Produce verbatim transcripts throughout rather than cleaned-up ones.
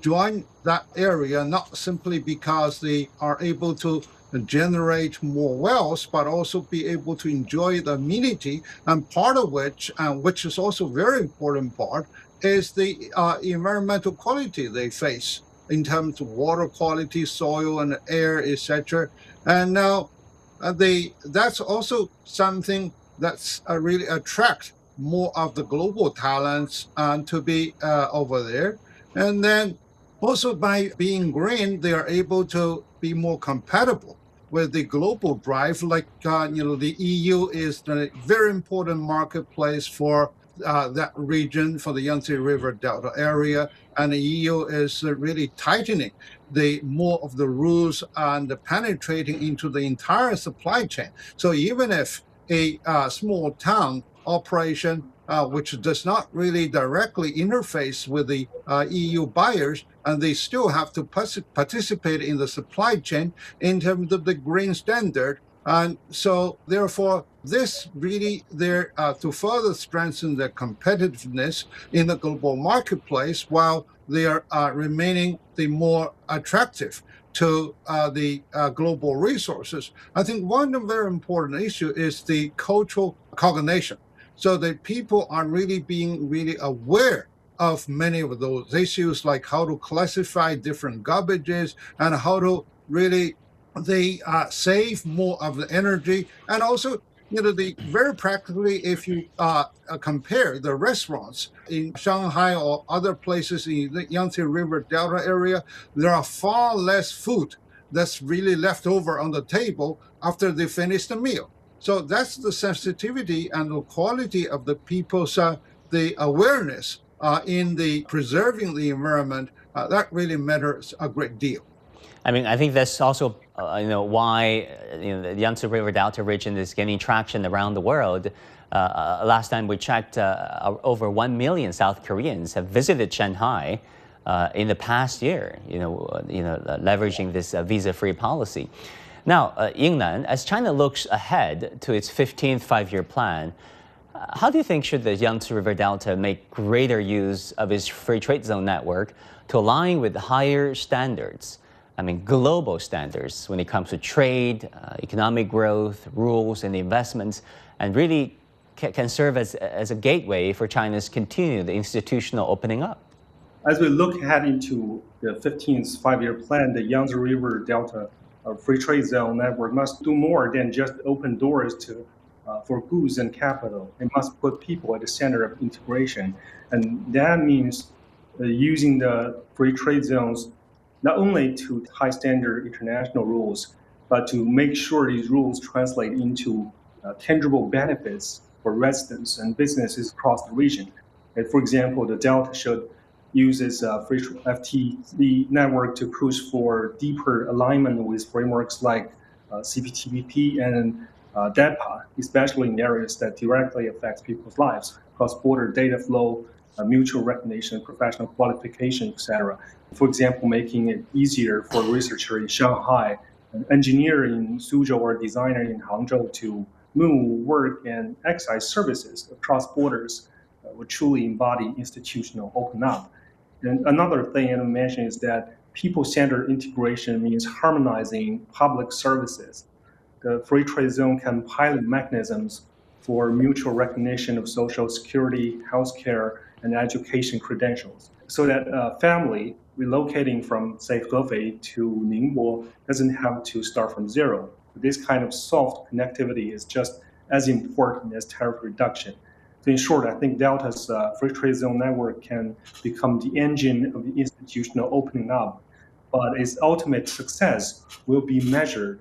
join that area, not simply because they are able to generate more wealth, but also be able to enjoy the amenity. And part of which, uh, which is also very important part, is the uh, environmental quality they face in terms of water quality, soil and air, et cetera. And now uh, they that's also something that's uh, really attract more of the global talents uh, to be uh, over there. And then also by being green, they are able to be more compatible with the global drive. Like, uh, you know, the E U is a very important marketplace for uh, that region, for the Yangtze River Delta area. And the E U is uh, really tightening the more of the rules and penetrating into the entire supply chain. So even if a uh, small town operation, uh, which does not really directly interface with the uh, E U buyers, and they still have to participate in the supply chain in terms of the green standard. And so therefore, this really there uh, to further strengthen their competitiveness in the global marketplace while they are uh, remaining the more attractive to uh, the uh, global resources. I think one very important issue is the cultural cognizance. So that people are really being really aware of many of those issues, like how to classify different garbages and how to really they uh, save more of the energy. And also, you know, the very practically, if you uh, uh, compare the restaurants in Shanghai or other places in the Yangtze River Delta area, there are far less food that's really left over on the table after they finish the meal. So that's the sensitivity and the quality of the people's uh, the awareness uh, in the preserving the environment. Uh, that really matters a great deal. I mean, I think that's also uh, you know why you know the Yangtze River Delta region is gaining traction around the world. Uh, uh, last time we checked, uh, over one million South Koreans have visited Shanghai uh, in the past year. You know, uh, you know, uh, leveraging this uh, visa-free policy. Now, uh, Yingnan, as China looks ahead to its fifteenth five-year plan, uh, how do you think should the Yangtze River Delta make greater use of its free trade zone network to align with higher standards? I mean, global standards when it comes to trade, uh, economic growth, rules, and investments, and really ca can serve as, as a gateway for China's continued institutional opening up. As we look ahead into the fifteenth five-year plan, the Yangtze River Delta uh, Free Trade Zone network must do more than just open doors to uh, for goods and capital. It must put people at the center of integration. And that means uh, using the free trade zones not only to high standard international rules, but to make sure these rules translate into uh, tangible benefits for residents and businesses across the region. And for example, the Delta should use its uh, free F T Z network to push for deeper alignment with frameworks like uh, C P T P P and uh, D E P A, especially in areas that directly affect people's lives, cross-border data flow, uh, mutual recognition, professional qualification, et cetera. For example, making it easier for a researcher in Shanghai, an engineer in Suzhou, or a designer in Hangzhou to move, work, and exercise services across borders uh, would truly embody institutional open up. And another thing I want to mention is that people-centered integration means harmonizing public services. The free trade zone can pilot mechanisms for mutual recognition of social security, healthcare, and education credentials, so that a family relocating from, say, Hefei to Ningbo doesn't have to start from zero. This kind of soft connectivity is just as important as tariff reduction. So in short, I think Delta's uh, free trade zone network can become the engine of the institutional opening up, but its ultimate success will be measured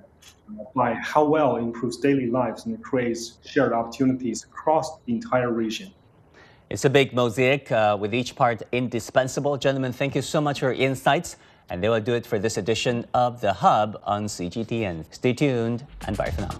by how well it improves daily lives and creates shared opportunities across the entire region. It's a big mosaic uh, with each part indispensable. Gentlemen, thank you so much for your insights. And they will do it for this edition of The Hub on C G T N. Stay tuned and bye for now.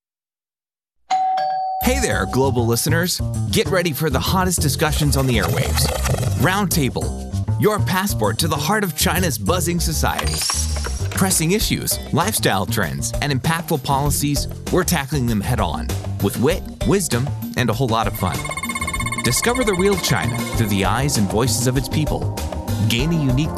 Hey there, global listeners. Get ready for the hottest discussions on the airwaves. Roundtable, your passport to the heart of China's buzzing society. Pressing issues, lifestyle trends, and impactful policies, we're tackling them head on with wit, wisdom, and a whole lot of fun. Discover the real China through the eyes and voices of its people. Gain a unique